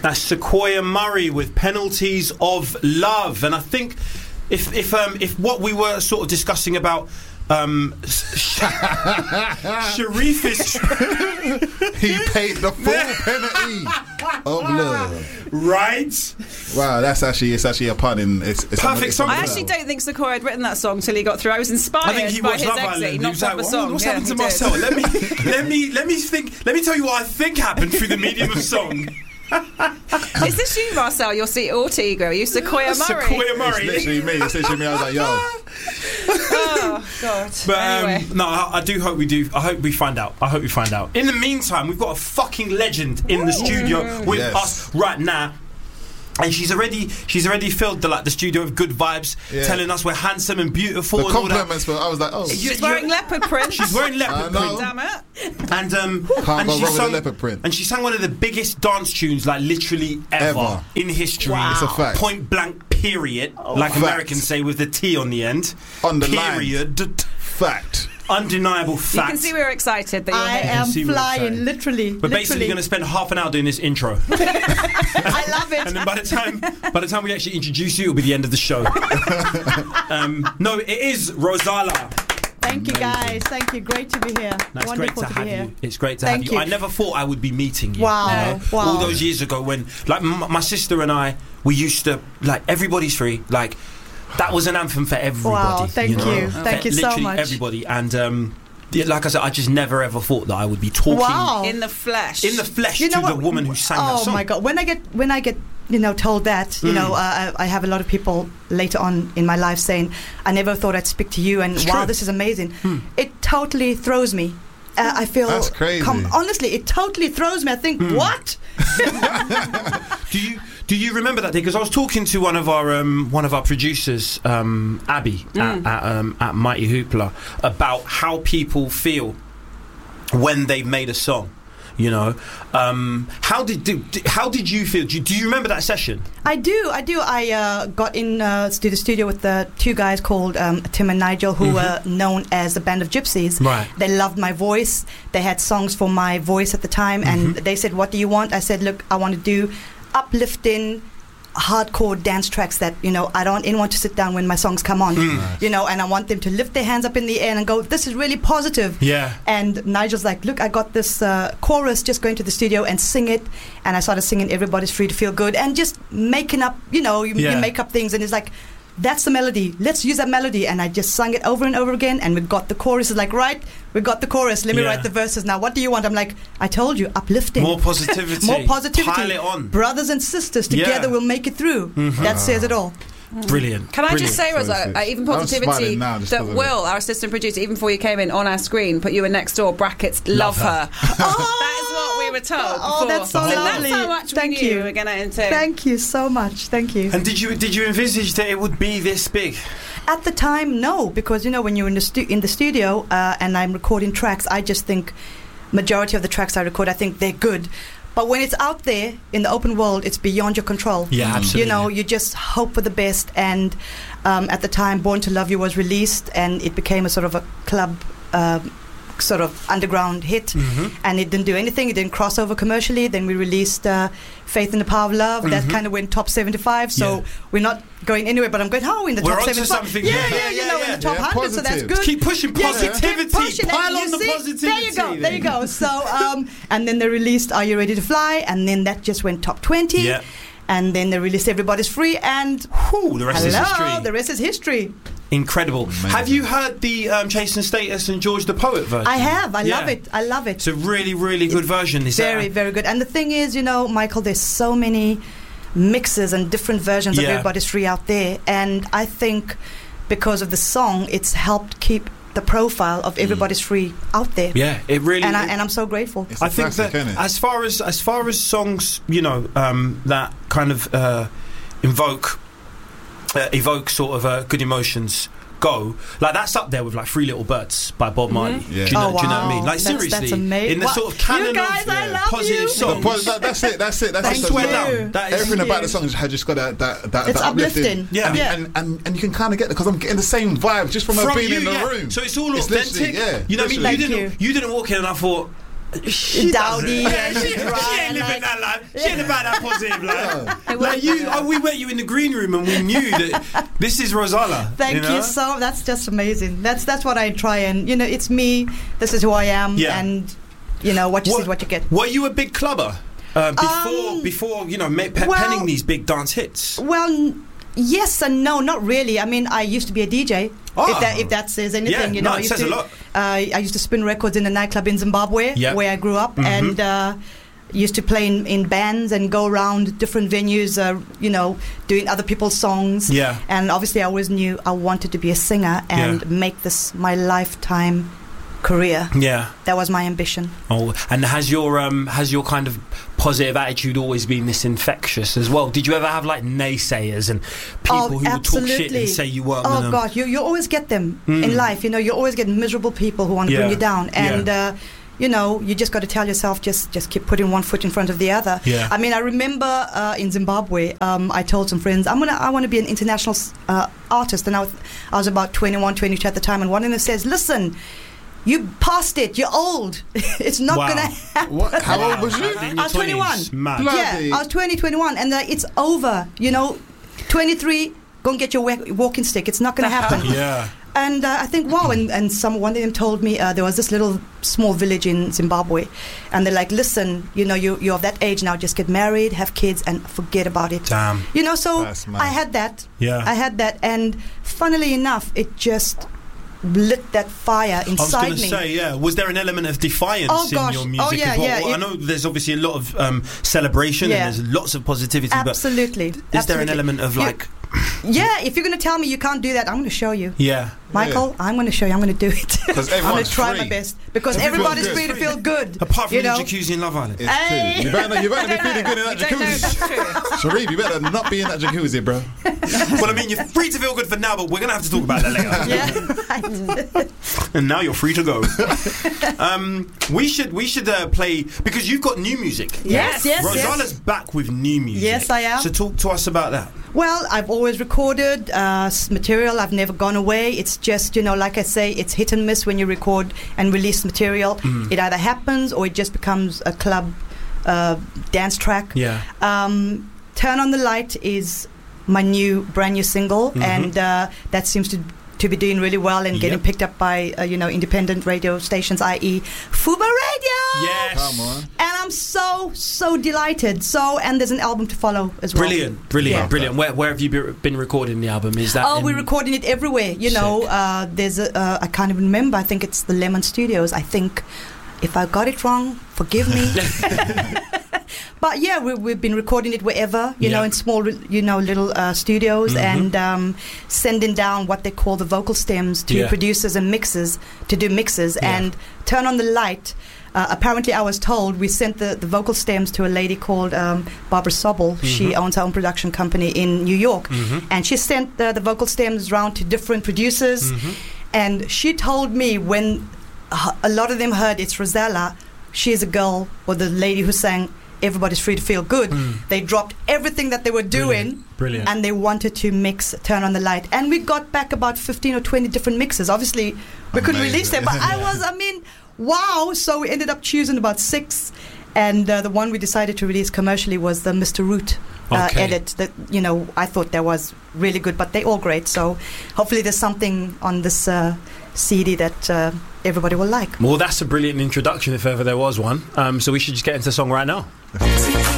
That's Sequoia Murray with Penalties of Love. And I think if what we were sort of discussing about Sharif is he paid the full penalty of love. Right? Wow, it's actually a pun. It's perfect song. I actually don't think Sequoia had written that song till he got through. I was inspired I think he by watched his Love exit. Island. He knocked up a song. What's happened to Marcel? Let me tell you what I think happened through the medium of song. Is this you, Marcel? Your alter ego? Are you Sequoia Murray? Sequoia Murray. It's literally me. I was like, yo. Oh God. But anyway. no, I do hope we do. I hope we find out. In the meantime, we've got a fucking legend in the studio with us right now. And she's already filled the studio with good vibes, telling us we're handsome and beautiful. The and compliments, all that. I was like, oh. She's wearing leopard print. She's wearing leopard print. Damn it. And can't go wrong with the leopard print. And she sang one of the biggest dance tunes, like literally ever. In history. Wow. It's a fact. Point blank. Period. Like fact. Americans say with the T on the end. Underlined. Fact. Undeniable fact. You can see we were excited that you're I here. am flying, literally. We're basically going to spend half an hour doing this intro. I love it. And then by the time we actually introduce you, it'll be the end of the show. No, it is Rozalla. Thank you, guys. Thank you. Great to be here. That's Wonderful great to have be here. you. It's great to Thank have you. you. I never thought I would be meeting you. Wow. You know? Wow. All those years ago when, like, my sister and I, we used to, like, Everybody's Free, like, that was an anthem for everybody. Wow, thank you. Thank you so literally much. Everybody. And, like I said, I just never ever thought that I would be talking in the flesh to the woman who sang that song. Oh my God! When I get told that, I have a lot of people later on in my life saying, "I never thought I'd speak to you," and it's wow, true. this is amazing. It totally throws me. I feel that's crazy. Honestly, it totally throws me. I think, what? Do you remember that day? Because I was talking to one of our producers, Abby, at Mighty Hoopla, about how people feel when they've made a song. You know, how did you feel? Do you remember that session? I do. I got in to the studio with the two guys called Tim and Nigel, who were known as the Band of Gypsies. Right. They loved my voice. They had songs for my voice at the time, and they said, "What do you want?" I said, "Look, I want to do uplifting, hardcore dance tracks that, I don't want to sit down when my songs come on, and I want them to lift their hands up in the air and go, this is really positive." Yeah. And Nigel's like, "Look, I got this chorus, just go into the studio and sing it." And I started singing Everybody's Free to Feel Good and just making up, you make up things. And it's like, that's the melody. Let's use that melody. And I just sang it over and over again. And we got the chorus. It's like, right, we got the chorus. Let me write the verses now. What do you want? I'm like, I told you, uplifting. More positivity. More positivity. Pile it on. Brothers and sisters together will make it through. That says it all. Brilliant. Can I just say, Rosa, even positivity that Will, our assistant producer, even before you came in on our screen, put you in next door brackets, love her. That is what we were told. Oh, that's so lovely. That's how much Thank we you. knew we were going to enter. Thank you so much. Thank you. And did you envisage that it would be this big? At the time, no, because when you're in the studio and I'm recording tracks, I just think majority of the tracks I record, I think they're good. But when it's out there in the open world, it's beyond your control. Yeah, absolutely. You just hope for the best. And at the time, Born to Love You was released, and it became a sort of a club, sort of underground hit. And it didn't do anything. It didn't cross over commercially. Then we released Faith in the Power of Love. That kind of went top 75. So we're not going anywhere, but I'm going, in the top 75. Something. In the top 100, so that's good. Keep pushing positivity. Pile on the see? positivity. There you go. So, and then they released Are You Ready to Fly? And then that just went top 20. Yeah. And then they released Everybody's Free, and the rest is history. The rest is history. Incredible. Amazing. Have you heard the Chasing Status and George the Poet version? I have. I love it. I love it. It's a really, really good version. Very, very good. And the thing is, Michael, there's so many mixes and different versions of Everybody's Free out there. And I think because of the song, it's helped keep the profile of Everybody's Free out there. Yeah, it really. And I'm so grateful. I think that as far as songs, that kind of evoke sort of good emotions go, like that's up there with like Three Little Birds by Bob Marley. Yeah. Do you know what I mean? Like seriously, that's amazing. in the sort of canon you guys, I love positive you. songs. That's it. I swear down. Everything about the songs had just got that it's uplifting. Yeah. And you can kind of get it because I'm getting the same vibe just from being in the room. So it's all authentic. You know what I mean? You didn't walk in and I thought, dowdy and she ain't living that life. She ain't about that positive life. We met you in the green room and we knew that this is Rozalla. Thank you so. That's just amazing. That's what I try and it's me. This is who I am, and what you see is what you get. Were you a big clubber before penning these big dance hits? Well. Yes and no, not really. I mean, I used to be a DJ. If that says anything, it says a lot. I used to spin records in a nightclub in Zimbabwe, where I grew up, and used to play in bands and go around different venues, doing other people's songs. Yeah. And obviously, I always knew I wanted to be a singer and make this my lifetime career. Yeah, that was my ambition. Oh, and has your kind of positive attitude always been this infectious as well? Did you ever have like naysayers and people who would talk shit and say you weren't? Oh God, you always get them in life. You always get miserable people who want to bring you down, and you just got to tell yourself, just keep putting one foot in front of the other. Yeah. I mean, I remember in Zimbabwe, I told some friends, I want to be an international artist, and I was about 21, 22 at the time, and one of them says, listen, you passed it. You're old. It's not going to happen. What? How old was you? I was 21. I was 21. And it's over. 23, go and get your walking stick. It's not going to happen. Yeah. And I think, wow. And one of them told me there was this little small village in Zimbabwe. And they're like, listen, you're of that age now. Just get married, have kids, and forget about it. Damn. So I had that. Yeah. I had that. And funnily enough, it just lit that fire inside me. I was going to say, was there an element of defiance in your music as well? I know there's obviously a lot of celebration and there's lots of positivity. Absolutely. But is there an element of like... Yeah, if you're going to tell me you can't do that, I'm going to show you. Yeah. Michael, I'm going to show you. I'm going to do it. I'm going to try my best. Because everybody's free to feel good. Apart from the jacuzzi in Love Island. It's true. You better be feeling good in that jacuzzi. Sharif, you better not be in that jacuzzi, bro. Well, I mean, you're free to feel good for now, but we're going to have to talk about that later. Yeah. And now you're free to go. We should play, because you've got new music. Yes. Rozalla's back with new music. Yes, I am. So talk to us about that. Well, I've always recorded material. I've never gone away. It's just, like I say, it's hit and miss when you record and release material. It either happens or it just becomes a club dance track. Yeah. Turn on the Light is my brand new single, and that seems to be doing really well and getting picked up by independent radio stations, i.e. Fuba Radio. Yes. Come on. And I'm so delighted. And there's an album to follow as well. Brilliant. Where have you been recording the album? Is that? We're recording it everywhere. There's I can't even remember. I think it's the Lemon Studios. I think, if I got it wrong, forgive me. But yeah, we've been recording it wherever, in small, little studios, and sending down what they call the vocal stems to producers and mixers to do mixes. And Turn on the Light. Apparently, I was told we sent the vocal stems to a lady called Barbara Sobel. She owns her own production company in New York, and she sent the vocal stems around to different producers. And she told me when a lot of them heard it's Rozalla, she is a girl, or the lady who sang Everybody's Free to Feel Good, they dropped everything that they were doing. Brilliant. And they wanted to mix Turn on the Light. And we got back about 15 or 20 different mixes. Obviously, we couldn't release them, but wow. So we ended up choosing about 6. And the one we decided to release commercially was the Mr. Root edit that, I thought that was really good, but they're all great. So hopefully there's something on this CD that everybody will like. Well, that's a brilliant introduction if ever there was one. So we should just get into the song right now.